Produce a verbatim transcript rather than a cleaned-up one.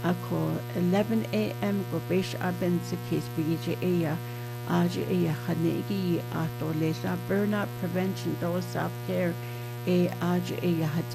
ako eleven a m go besh aben sa case bigije eya aja eya khanegi ato lesla burnout prevention do self care e aja eya